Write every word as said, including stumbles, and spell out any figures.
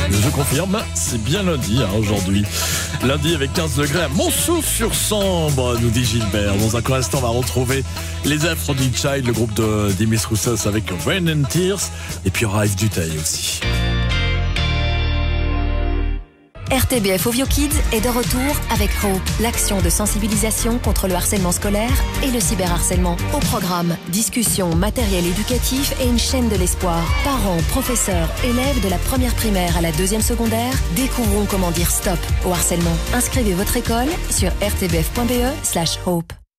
Je confirme, c'est bien lundi hein, aujourd'hui. Lundi avec quinze degrés à Montsou-sur-Sambre, nous dit Gilbert. Dans un court instant, on va retrouver les Aphrodite Child, le groupe de Demis Roussos avec Rain and Tears. Et puis il y aura Yves Duteil aussi. R T B F Ovio Kids est de retour avec Hope, l'action de sensibilisation contre le harcèlement scolaire et le cyberharcèlement. Au programme, discussion, matériel éducatif et une chaîne de l'espoir. Parents, professeurs, élèves de la première primaire à la deuxième secondaire, découvrons comment dire stop au harcèlement. Inscrivez votre école sur r t b f point b e slash hope.